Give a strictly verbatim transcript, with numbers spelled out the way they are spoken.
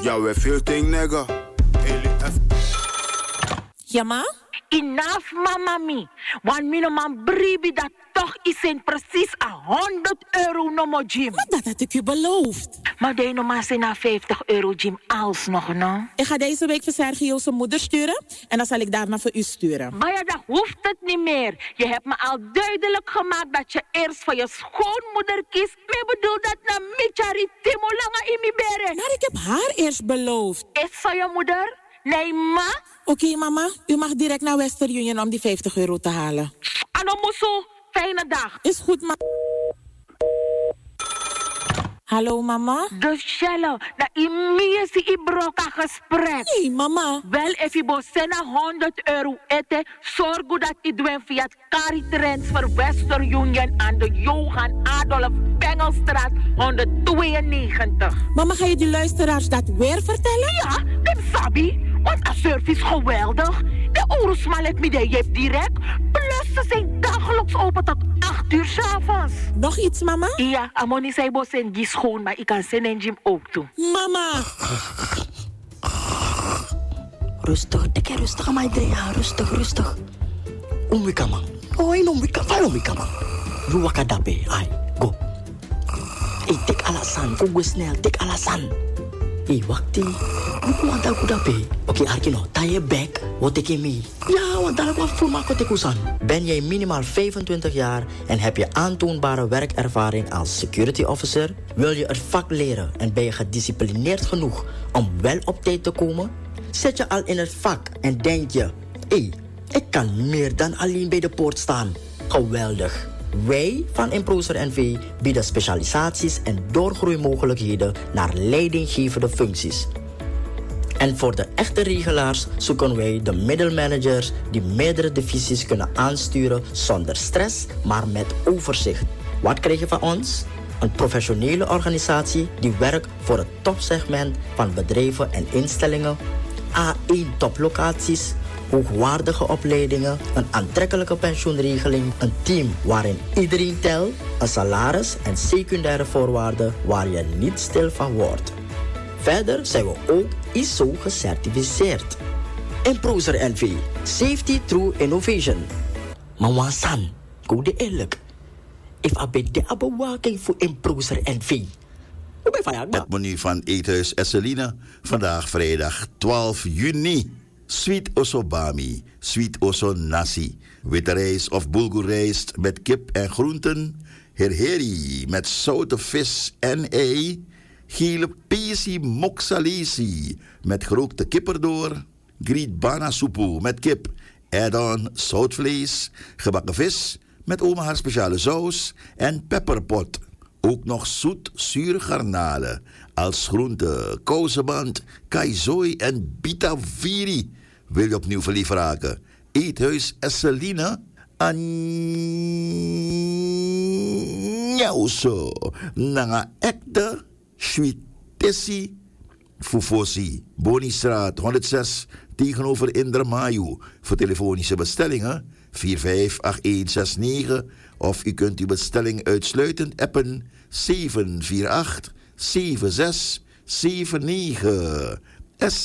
Ja, we veel ting, nigga. Ja, ma? Enough, mama mi. Want mijn man bribi dat toch is in precies a honderd euro no mo gym. Maar dat had ik je beloofd. Maar die no maar zijn na vijftig euro gym alsnog, no? Ik ga deze week voor Sergio zijn moeder sturen. En dan zal ik daarna voor u sturen. Maar ja, dat hoeft het niet meer. Je hebt me al duidelijk gemaakt dat je eerst voor je schoonmoeder kiest. Maar ik bedoel dat na Michari Timo lange in mi bere. Maar ik heb haar eerst beloofd. Is zo je moeder? Nee, ma? Oké, okay, mama. U mag direct naar Western Union om die vijftig euro te halen. Ano moeso. Fijne dag. Is goed, ma. Hallo, mama? Dus Shello, na imie si ibroka gesprek. Nee, mama. Wel, if je bosena honderd euro eten, zorg dat je doet via het Cari Transfer Western Union aan de Johan Adolf Bengelstraat honderdtweeënnegentig. Mama, ga je die luisteraars dat weer vertellen? Ja, dat sabi. Want een service geweldig. De Oerusma let me de je hebt direct. Plus ze zijn dagelijks open tot acht uur 's avonds. Nog iets, mama? Ja, Amoni zei bos en die schoon, maar ik kan zijn en gym ook doen. Mama! Rustig, dikke rustig, Maidrea. Rustig, rustig. Umwika, man. Oh, in umwika. Fai umwika, man. Ruwaka dabe. Ai, go. Hey, tik alasan. Go snel, tik alasan. Hey, wakti. Luku wantal kudape. Oké, okay, Arkino, ta je bek. Wat ik mee. Ja, want dan wat voor maak wat ik usan. Ben jij minimaal vijfentwintig jaar en heb je aantoonbare werkervaring als security officer? Wil je het vak leren en ben je gedisciplineerd genoeg om wel op tijd te komen? Zit je al in het vak en denk je, hé, hey, ik kan meer dan alleen bij de poort staan. Geweldig. Wij van Improser N V bieden specialisaties en doorgroeimogelijkheden naar leidinggevende functies. En voor de echte regelaars zoeken wij de middelmanagers die meerdere divisies kunnen aansturen zonder stress, maar met overzicht. Wat krijg je van ons? Een professionele organisatie die werkt voor het topsegment van bedrijven en instellingen, A één toplocaties, hoogwaardige opleidingen, een aantrekkelijke pensioenregeling, een team waarin iedereen telt, een salaris en secundaire voorwaarden waar je niet stil van wordt. Verder zijn we ook I S O gecertificeerd. Improser N V, Safety Through Innovation. Mawasan, go de eerlijk. If I be de abewaking voor Improser N V. Het menu van Eethuis Esseline, vandaag vrijdag twaalf juni. Sweet osobami, sweet oso nasi, witte rijst of bulgurrijst met kip en groenten, herheri met zoute vis en ei, gele pesi moksalesi met gerookte kipperdoor, griet bana soepoe met kip, add-on zoutvlees, gebakken vis met oma haar speciale saus en pepperpot. Ook nog zoet-zure garnalen als groente, kousenband, kaizoi en bitaviri. Wil je opnieuw verliefd raken? Eethuis Esseline Anjauso. Nanga ekte Shuitesi Fufosi. Bonistraat honderdzes tegenover Indramayu. Voor telefonische bestellingen vier vijf acht een zes negen. Of u kunt uw bestelling uitsluitend appen zeven vier acht zeven zes zeven negen.